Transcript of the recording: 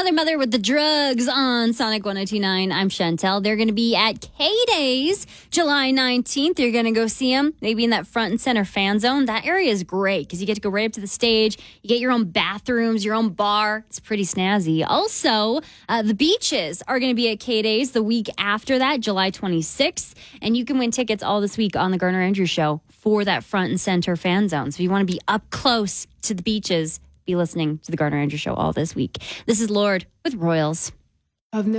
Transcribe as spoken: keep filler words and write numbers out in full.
Mother Mother with the Drugs on Sonic one oh two point nine. I'm Chantel. They're going to be at K-Days July nineteenth. You're going to go see them, maybe in that front and center fan zone. That area is great because you get to go right up to the stage. You get your own bathrooms, your own bar. It's pretty snazzy. Also, uh, the Beaches are going to be at K-Days the week after that, July twenty-sixth. And you can win tickets all this week on the Garner Andrews Show for that front and center fan zone. So if you want to be up close to the Beaches, be listening to the Garner Andrews Show all this week. This is Lorde with Royals.